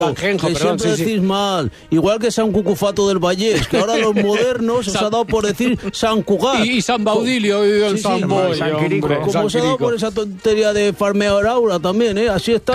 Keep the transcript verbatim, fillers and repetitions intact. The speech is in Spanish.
Sanjenjo, que perdón, siempre sí, decís sí. mal. Igual que San Cucufato del Vallés, que ahora los modernos os ha dado por decir San Cugat. Y, y San Baudilio y el Sí, sí, San San Boy, San Quirico. hombre. Como San os ha dado Quirico. por esa tontería de farmear aura también, ¿eh? Así está.